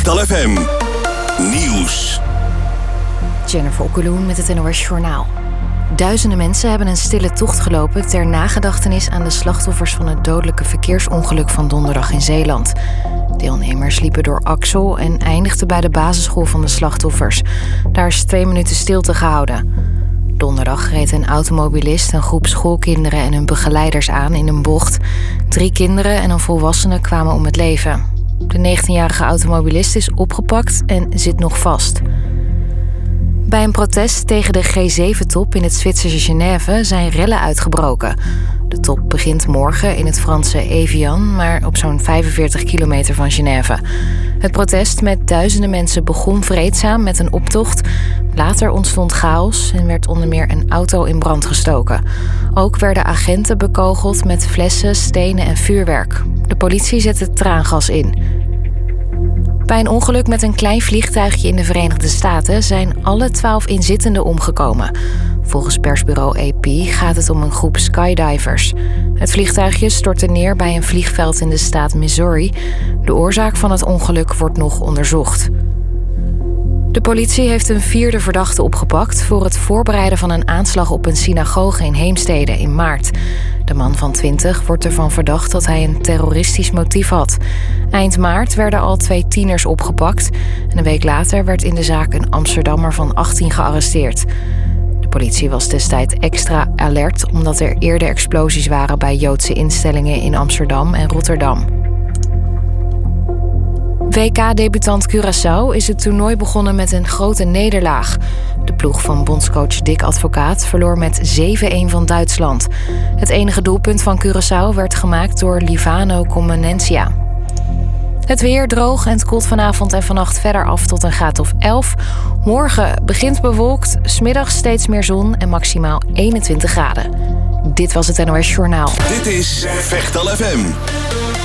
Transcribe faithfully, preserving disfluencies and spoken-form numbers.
Vechtal F M Nieuws. Jennifer Okkeloen met het N O S Journaal. Duizenden mensen hebben een stille tocht gelopen ter nagedachtenis aan de slachtoffers van het dodelijke verkeersongeluk van donderdag in Zeeland. Deelnemers liepen door Axel en eindigden bij de basisschool van de slachtoffers. Daar is twee minuten stilte gehouden. Donderdag reed een automobilist een groep schoolkinderen en hun begeleiders aan in een bocht. Drie kinderen en een volwassene kwamen om het leven. De negentienjarige automobilist is opgepakt en zit nog vast. Bij een protest tegen de G zeven top in het Zwitserse Genève zijn rellen uitgebroken. De top begint morgen in het Franse Evian, maar op zo'n vijfenveertig kilometer van Genève. Het protest met duizenden mensen begon vreedzaam met een optocht. Later ontstond chaos en werd onder meer een auto in brand gestoken. Ook werden agenten bekogeld met flessen, stenen en vuurwerk. De politie zette traangas in. Bij een ongeluk met een klein vliegtuigje in de Verenigde Staten zijn alle twaalf inzittenden omgekomen. Volgens persbureau A P gaat het om een groep skydivers. Het vliegtuigje stortte neer bij een vliegveld in de staat Missouri. De oorzaak van het ongeluk wordt nog onderzocht. De politie heeft een vierde verdachte opgepakt voor het voorbereiden van een aanslag op een synagoge in Heemstede in maart. De man van twintig wordt ervan verdacht dat hij een terroristisch motief had. Eind maart werden al twee tieners opgepakt en een week later werd in de zaak een Amsterdammer van achttien gearresteerd. De politie was destijds extra alert omdat er eerder explosies waren bij Joodse instellingen in Amsterdam en Rotterdam. W K-debutant Curaçao is het toernooi begonnen met een grote nederlaag. De ploeg van bondscoach Dick Advocaat verloor met zeven-een van Duitsland. Het enige doelpunt van Curaçao werd gemaakt door Livano Comenencia. Het weer droog en het koelt vanavond en vannacht verder af tot een graad of elf. Morgen begint bewolkt, 's middags steeds meer zon en maximaal eenentwintig graden. Dit was het N O S Journaal. Dit is Vechtal F M.